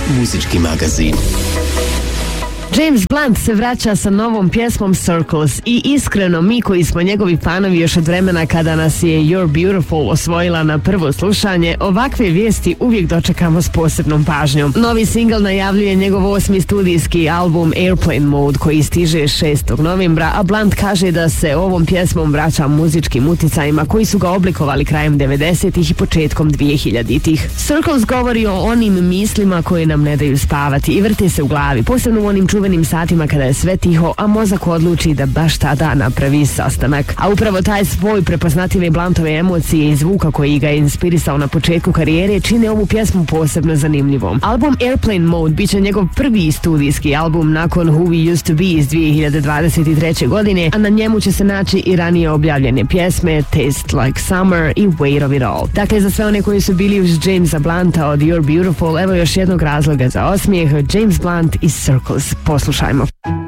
muzički magazin. James Blunt se vraća sa novom pjesmom Circles i iskreno mi koji smo njegovi fanovi još od vremena kada nas je You're Beautiful osvojila na prvo slušanje, ovakve vijesti uvijek dočekamo s posebnom pažnjom. Novi singl najavljuje njegov 8. studijski album Airplane Mode koji stiže 6. novembra, a Blunt kaže da se ovom pjesmom vraća muzičkim uticajima koji su ga oblikovali krajem 90-ih i početkom 2000-ih. Circles govori o onim mislima koje nam ne daju spavati i vrte se u glavi, posebno u onim čuvenim satima kada je sve tiho, a mozak odluči da baš tada napravi sastanak. A upravo taj svoj prepoznatljive Bluntove emocije i zvuka koji ga je inspirisao na početku karijere čine ovu pjesmu posebno zanimljivom. Album Airplane Mode biće njegov prvi studijski album nakon Who We Used To Be iz 2023. godine, a na njemu će se naći i ranije objavljene pjesme Taste Like Summer i Weight of It All. Dakle, za sve one koji su bili uz Jamesa Blunta od You're Beautiful, evo još jednog razloga za osmijeh. James Blunt i Circles. Poslušajmo.